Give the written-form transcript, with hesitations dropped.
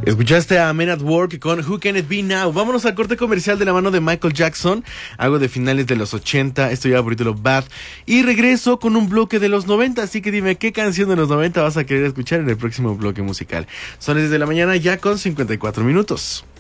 Escuchaste a Men at Work con Who Can It Be Now. Vámonos al corte comercial de la mano de Michael Jackson, algo de finales de los 80, esto ya por título Bad, y regreso con un bloque de los 90, así que dime qué canción de los 90 vas a querer escuchar en el próximo bloque musical. Son las 10 de la mañana ya con 54 minutos.